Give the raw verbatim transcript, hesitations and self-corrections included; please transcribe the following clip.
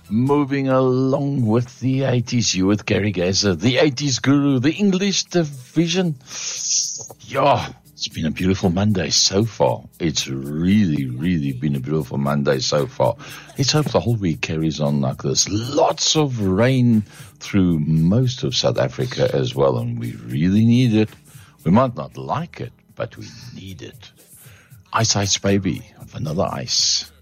Moving along with the eighties, you with Gary Gazer, the eighties guru, the English division. Yeah, it's been a beautiful Monday so far. It's really, really been a beautiful Monday so far. Let's hope the whole week carries on like this. Lots of rain through most of South Africa as well, and we really need it. We might not like it, but we need it. Ice Ice Baby, Vanilla Ice.